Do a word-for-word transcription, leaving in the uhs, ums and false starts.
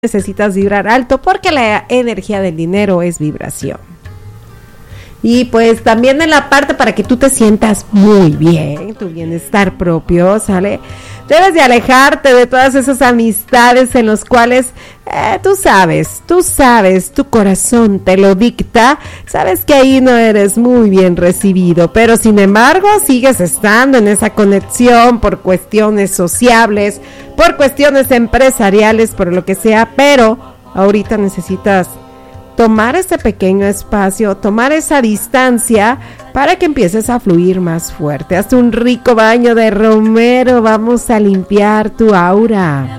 necesitas vibrar alto porque la energía del dinero es vibración. Y pues también en la parte para que tú te sientas muy bien, tu bienestar propio, ¿sale? Debes de alejarte de todas esas amistades en las cuales eh, tú sabes, tú sabes, tu corazón te lo dicta, sabes que ahí no eres muy bien recibido, pero sin embargo sigues estando en esa conexión por cuestiones sociables, por cuestiones empresariales, por lo que sea, pero ahorita necesitas tomar ese pequeño espacio, tomar esa distancia para que empieces a fluir más fuerte. Haz un rico baño de romero, vamos a limpiar tu aura.